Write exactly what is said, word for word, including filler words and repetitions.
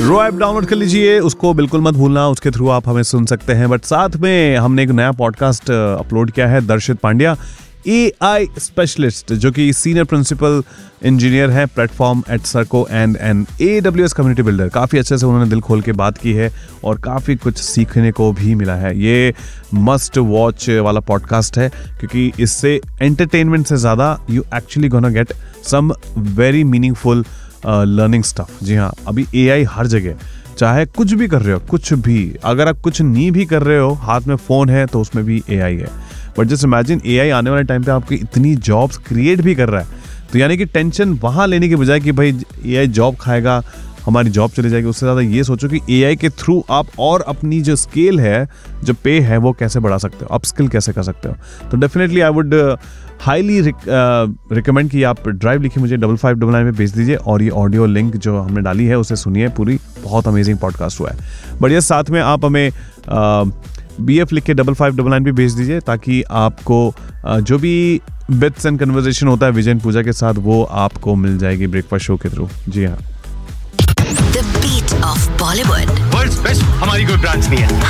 रो app download कर लीजिए, उसको बिल्कुल मत भूलना, उसके थ्रू आप हमें सुन सकते हैं। बट साथ में हमने एक नया पॉडकास्ट अपलोड किया है, दर्शित पांड्या ए आई स्पेशलिस्ट, जो कि सीनियर प्रिंसिपल इंजीनियर है platform eight सर्को and N A W S community builder. काफ़ी अच्छे से उन्होंने दिल खोल के बात की है और काफ़ी कुछ सीखने को भी मिला है। ये मस्ट वॉच वाला पॉडकास्ट है, क्योंकि इससे एंटरटेनमेंट से ज़्यादा you actually gonna get some very meaningful learning stuff. जी हाँ, अभी ए आई हर जगह, चाहे कुछ भी कर रहे हो, कुछ भी, अगर आप कुछ नहीं भी कर रहे हो, हाथ में फ़ोन है तो उसमें भी ए आई है। बट जस्ट इमेजिन, ए आई आने वाले टाइम पे आपकी इतनी जॉब्स क्रिएट भी कर रहा है, तो यानी कि टेंशन वहाँ लेने के बजाय कि भाई ए आई जॉब खाएगा, हमारी जॉब चली जाएगी, उससे ज़्यादा ये सोचो कि ए आई के थ्रू आप और अपनी जो स्केल है, जो पे है, वो कैसे बढ़ा सकते हो, अपस्किल कैसे कर सकते हो। तो definitely I would highly recommend कि आप ड्राइव लिखिए, मुझे डबल फाइव डबल नाइन में भेज दीजिए और ये ऑडियो लिंक जो हमने डाली है उसे सुनिए पूरी, बहुत अमेजिंग पॉडकास्ट हुआ है। बढ़िया, साथ में आप हमें बी एफ लिख के डबल फाइव डबल नाइन भी भेज दीजिए, ताकि आपको uh, जो भी बिट्स एंड कन्वर्सेशन होता है विजय पूजा के साथ, वो आपको मिल जाएगी ब्रेकफास्ट शो के थ्रू। जी हाँ, The beat of Bollywood. World's best हमारी कोई ब्रांच नहीं है।